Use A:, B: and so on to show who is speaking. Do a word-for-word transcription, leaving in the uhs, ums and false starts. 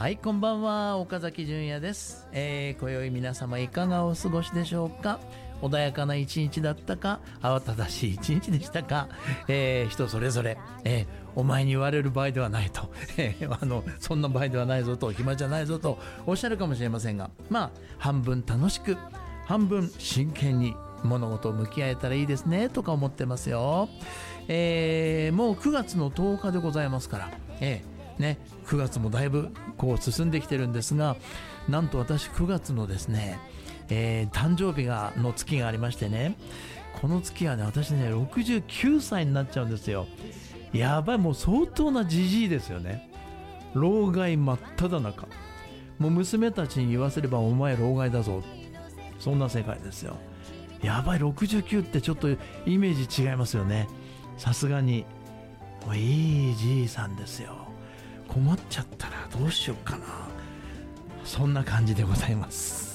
A: はい、こんばんは、岡崎純也です。えー、今宵皆様いかがお過ごしでしょうか。穏やかな一日だったか、慌ただしい一日でしたか、えー、人それぞれ、えー、お前に言われる場合ではないと、えー、あのそんな場合ではないぞと、暇じゃないぞとおっしゃるかもしれませんが、まあ半分楽しく半分真剣に物事を向き合えたらいいですねとか思ってますよ。えー、もうくがつのとおかでございますから、えーね、くがつもだいぶこう進んできてるんですが、なんと私くがつのですね、えー、誕生日がの月がありましてね、この月はね、私ねろくじゅうきゅうさいになっちゃうんですよ。やばい、もう相当なじじいですよね。老害真っ只中。もう娘たちに言わせればお前老害だぞ、そんな世界ですよ。やばい、ろくじゅうきゅうってちょっとイメージ違いますよね。さすがにもういいじいさんですよ。困っちゃったらどうしようかな、そんな感じでございます。